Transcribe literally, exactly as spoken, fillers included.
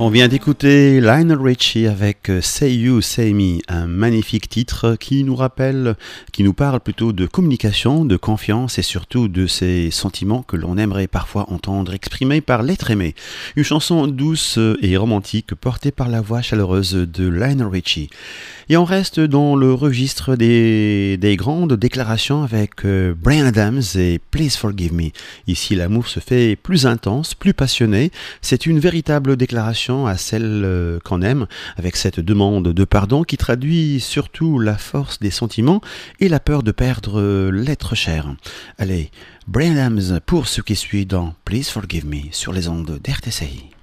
On vient d'écouter Lionel Richie avec Say You, Say Me, un magnifique titre qui nous rappelle, qui nous parle plutôt de communication, de confiance et surtout de ces sentiments que l'on aimerait parfois entendre exprimés par l'être aimé. Une chanson douce et romantique portée par la voix chaleureuse de Lionel Richie. Et on reste dans le registre des, des grandes déclarations avec euh, Bryan Adams et Please Forgive Me. Ici, l'amour se fait plus intense, plus passionné. C'est une véritable déclaration à celle euh, qu'on aime, avec cette demande de pardon qui traduit surtout la force des sentiments et la peur de perdre euh, l'être cher. Allez, Bryan Adams pour ce qui suit dans Please Forgive Me sur les ondes d'R T C I.